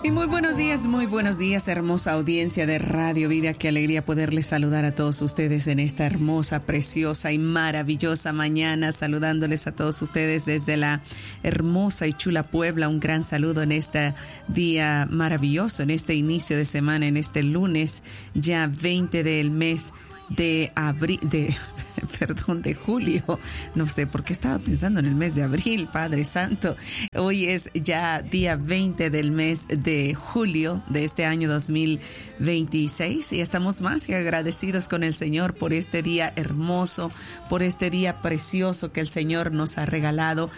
Y muy buenos días, hermosa audiencia de Radio Vida. Qué alegría poderles saludar a todos ustedes en esta hermosa, preciosa y maravillosa mañana, saludándoles a todos ustedes desde la hermosa y chula Puebla. Un gran saludo en este día maravilloso, en este inicio de semana, en este lunes ya 20 del mes de abril, de julio. No sé por qué estaba pensando en el mes de abril, Padre Santo. Hoy es ya día 20 del mes de julio de este año 2026 y estamos más que agradecidos con el Señor por este día hermoso, por este día precioso que el Señor nos ha regalado